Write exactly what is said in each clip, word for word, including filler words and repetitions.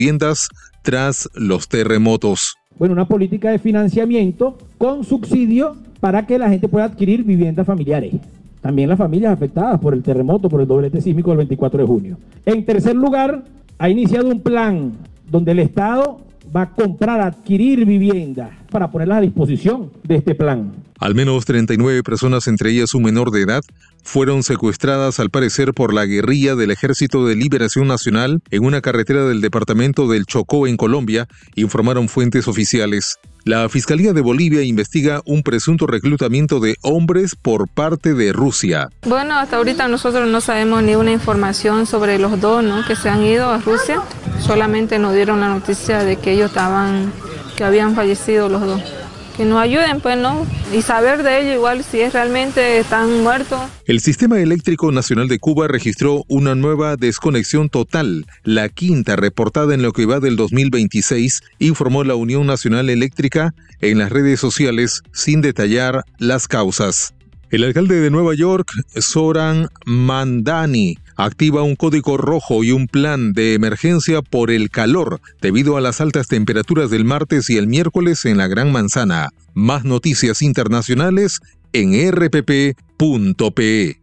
viviendas tras los terremotos. Bueno, una política de financiamiento con subsidio para que la gente pueda adquirir viviendas familiares. También las familias afectadas por el terremoto, por el doblete sísmico del veinticuatro de junio. En tercer lugar, ha iniciado un plan donde el Estado va a comprar, adquirir viviendas para ponerlas a disposición de este plan. Al menos treinta y nueve personas, entre ellas un menor de edad, fueron secuestradas al parecer por la guerrilla del Ejército de Liberación Nacional en una carretera del departamento del Chocó en Colombia, informaron fuentes oficiales. La Fiscalía de Bolivia investiga un presunto reclutamiento de hombres por parte de Rusia. Bueno, hasta ahorita nosotros no sabemos ni una información sobre los dos, ¿no?, que se han ido a Rusia. Solamente nos dieron la noticia de que ellos estaban, que habían fallecido los dos. Que nos ayuden, pues, ¿no? Y saber de ellos igual si es realmente están muertos. El Sistema Eléctrico Nacional de Cuba registró una nueva desconexión total, la quinta reportada en lo que va del dos mil veintiséis, informó la Unión Nacional Eléctrica en las redes sociales sin detallar las causas. El alcalde de Nueva York, Zoran Mamdani, activa un código rojo y un plan de emergencia por el calor debido a las altas temperaturas del martes y el miércoles en la Gran Manzana. Más noticias internacionales en erre pe pe punto pe.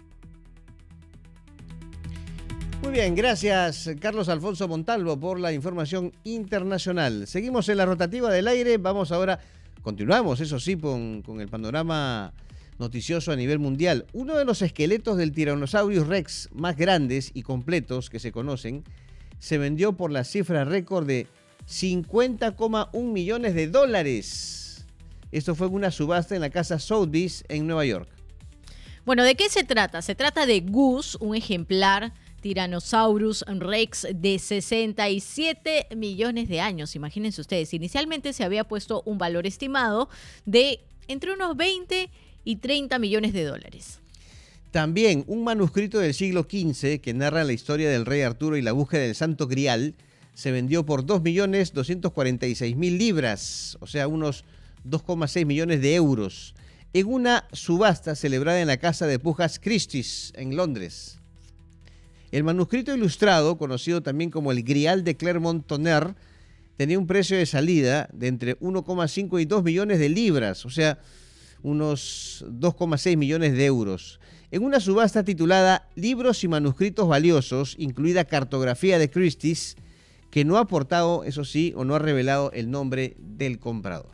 Muy bien, gracias Carlos Alfonso Montalvo por la información internacional. Seguimos en la rotativa del aire, vamos ahora, continuamos eso sí con, con el panorama noticioso a nivel mundial. Uno de los esqueletos del Tyrannosaurus Rex más grandes y completos que se conocen se vendió por la cifra récord de cincuenta coma uno millones de dólares. Esto fue en una subasta en la casa Sotheby's en Nueva York. Bueno, ¿de qué se trata? Se trata de Goose, un ejemplar Tyrannosaurus Rex de sesenta y siete millones de años. Imagínense ustedes, inicialmente se había puesto un valor estimado de entre unos veinte y treinta millones de dólares. También un manuscrito del siglo quince que narra la historia del rey Arturo y la búsqueda del Santo Grial se vendió por dos millones doscientos cuarenta y seis mil libras, o sea, unos dos coma seis millones de euros, en una subasta celebrada en la casa de pujas Christie's en Londres. El manuscrito ilustrado, conocido también como el Grial de Clermont-Tonnerre, tenía un precio de salida de entre uno coma cinco y dos millones de libras, o sea, unos dos coma seis millones de euros, en una subasta titulada Libros y manuscritos valiosos, incluida cartografía de Christie's, que no ha aportado, eso sí, o no ha revelado el nombre del comprador.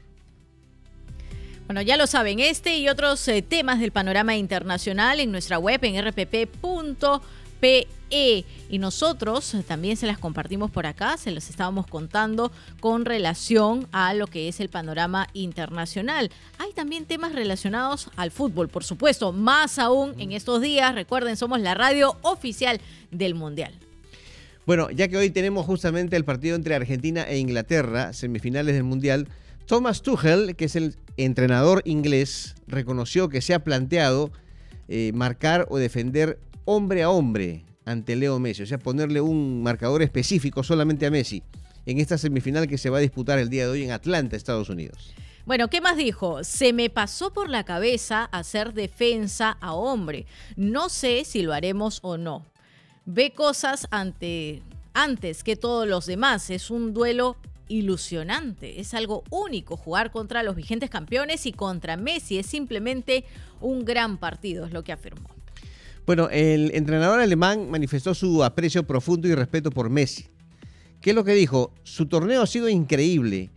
Bueno, ya lo saben, este y otros eh, temas del panorama internacional en nuestra web en erre pe pe punto pe. Y nosotros también se las compartimos por acá, se las estábamos contando con relación a lo que es el panorama internacional. Hay también temas relacionados al fútbol, por supuesto, más aún en estos días. Recuerden, somos la radio oficial del Mundial. Bueno, ya que hoy tenemos justamente el partido entre Argentina e Inglaterra, semifinales del Mundial, Thomas Tuchel, que es el entrenador inglés, reconoció que se ha planteado eh, marcar o defender hombre a hombre ante Leo Messi, o sea, ponerle un marcador específico solamente a Messi en esta semifinal que se va a disputar el día de hoy en Atlanta, Estados Unidos. Bueno, ¿qué más dijo? Se me pasó por la cabeza hacer defensa a hombre. No sé si lo haremos o no. Ve cosas ante, antes que todos los demás. Es un duelo ilusionante. Es algo único jugar contra los vigentes campeones y contra Messi. Es simplemente un gran partido, es lo que afirmó. Bueno, el entrenador alemán manifestó su aprecio profundo y respeto por Messi. ¿Qué es lo que dijo? Su torneo ha sido increíble.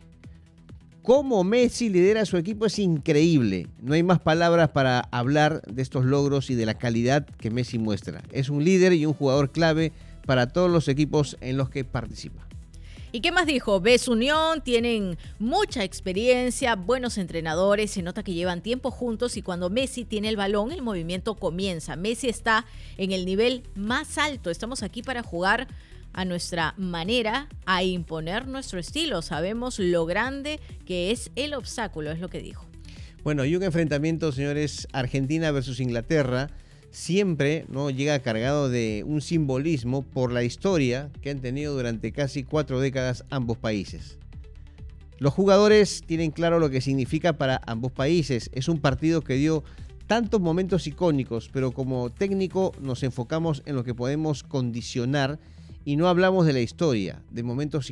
Cómo Messi lidera a su equipo es increíble. No hay más palabras para hablar de estos logros y de la calidad que Messi muestra. Es un líder y un jugador clave para todos los equipos en los que participa. ¿Y qué más dijo? Ves Unión, tienen mucha experiencia, buenos entrenadores, se nota que llevan tiempo juntos y cuando Messi tiene el balón, el movimiento comienza. Messi está en el nivel más alto. Estamos aquí para jugar a nuestra manera, a imponer nuestro estilo. Sabemos lo grande que es el obstáculo, es lo que dijo. Bueno, y un enfrentamiento, señores, Argentina versus Inglaterra, siempre no llega cargado de un simbolismo por la historia que han tenido durante casi cuatro décadas ambos países. Los jugadores tienen claro lo que significa para ambos países. Es un partido que dio tantos momentos icónicos, pero como técnico nos enfocamos en lo que podemos condicionar y no hablamos de la historia, de momentos